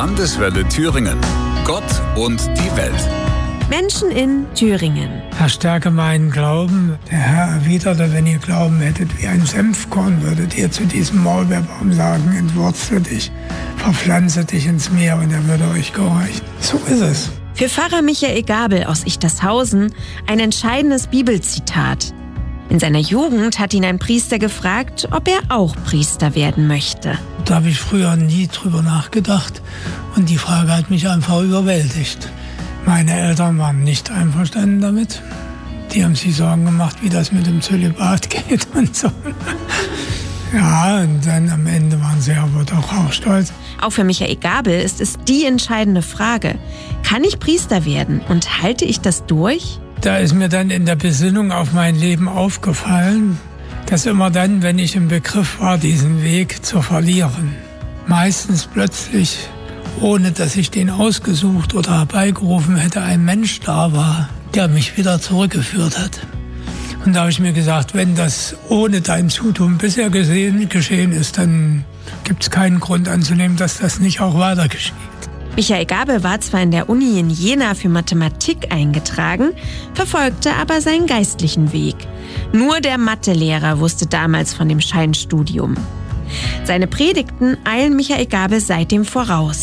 Landeswelle Thüringen. Gott und die Welt. Menschen in Thüringen. Herr, stärke meinen Glauben. Der Herr erwiderte, wenn ihr Glauben hättet wie ein Senfkorn, würdet ihr zu diesem Maulbeerbaum sagen, entwurzle dich, verpflanze dich ins Meer und er würde euch gehorchen. So ist es. Für Pfarrer Michael Gabel aus Ichtershausen ein entscheidendes Bibelzitat. In seiner Jugend hat ihn ein Priester gefragt, ob er auch Priester werden möchte. Da habe ich früher nie drüber nachgedacht und die Frage hat mich einfach überwältigt. Meine Eltern waren nicht einverstanden damit. Die haben sich Sorgen gemacht, wie das mit dem Zölibat geht und so. Ja, und dann am Ende waren sie aber doch auch stolz. Auch für Michael Gabel ist es die entscheidende Frage. Kann ich Priester werden und halte ich das durch? Da ist mir dann in der Besinnung auf mein Leben aufgefallen, dass immer dann, wenn ich im Begriff war, diesen Weg zu verlieren, meistens plötzlich, ohne dass ich den ausgesucht oder herbeigerufen hätte, ein Mensch da war, der mich wieder zurückgeführt hat. Und da habe ich mir gesagt, wenn das ohne dein Zutun bisher geschehen ist, dann gibt es keinen Grund anzunehmen, dass das nicht auch weiter geschieht. Michael Gabel war zwar in der Uni in Jena für Mathematik eingetragen, verfolgte aber seinen geistlichen Weg. Nur der Mathelehrer wusste damals von dem Scheinstudium. Seine Predigten eilen Michael Gabel seitdem voraus.